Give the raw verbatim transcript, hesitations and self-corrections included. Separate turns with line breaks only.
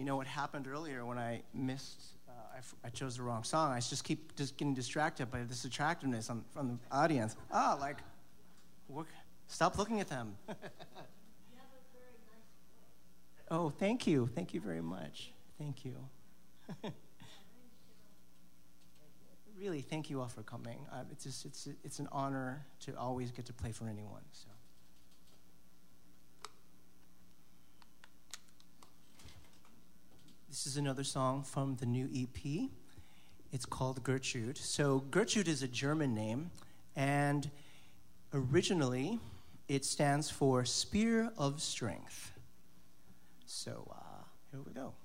you know what happened earlier when I missed, uh, I, f- I chose the wrong song. I just keep just getting distracted by this attractiveness on, from the audience. Ah, like, what, stop looking at them.
You have a very nice voice.
Oh, thank you. Thank you very much. Thank you. Really, thank you all for coming. Uh, it's just, it's it's an honor to always get to play for anyone. So. This is another song from the new E P. It's called Gertrude. So Gertrude is a German name, and originally it stands for Spear of Strength. So uh, here we go.